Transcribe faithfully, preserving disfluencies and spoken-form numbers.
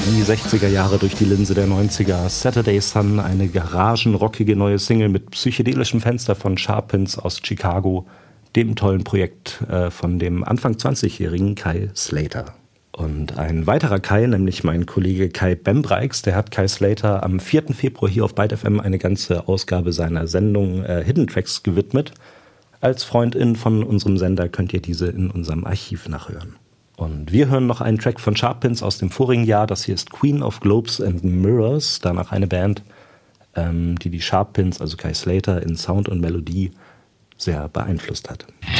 Die sechziger Jahre durch die Linse der neunziger. Saturday Sun, eine garagenrockige neue Single mit psychedelischem Fenster von Sharpins aus Chicago, dem tollen Projekt äh, von dem Anfang zwanzigjährigen Kai Slater. Und ein weiterer Kai, nämlich mein Kollege Kai Bembreiks, der hat Kai Slater am vierten Februar hier auf Byte F M eine ganze Ausgabe seiner Sendung äh, Hidden Tracks gewidmet. Als Freundin von unserem Sender könnt ihr diese in unserem Archiv nachhören. Und wir hören noch einen Track von Sharpins aus dem vorigen Jahr. Das hier ist Queen of Globes and Mirrors. Danach eine Band, ähm, die die Sharpins, also Kai Slater, in Sound und Melodie sehr beeinflusst hat.